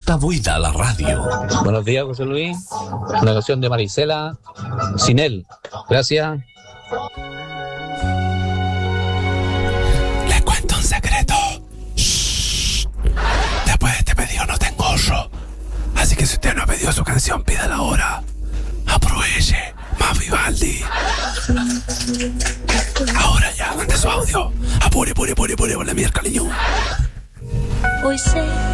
Está buena la radio. Buenos días, José Luis. Una canción de Marisela, Sin él. Gracias. Les cuento un secreto. Shh. Después de este pedido no tengo oso. Así que si usted no ha pedido su canción, pídala ahora. Aproveche. Más Vivaldi. Ahora ya, mande su audio. Apure, la miércoles. Hoy sé